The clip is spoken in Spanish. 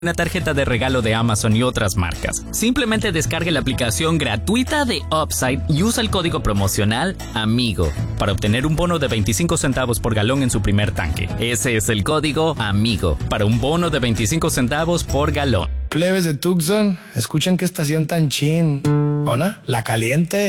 una tarjeta de regalo de Amazon y otras marcas. Simplemente descargue la aplicación gratuita de Upside y usa el código promocional AMIGO para obtener un bono de 25 centavos por galón en su primer tanque. Ese es el código AMIGO para un bono de 25 centavos por galón. Plebes de Tucson, escuchen qué estación tan chin. ¿Hola? La Caliente.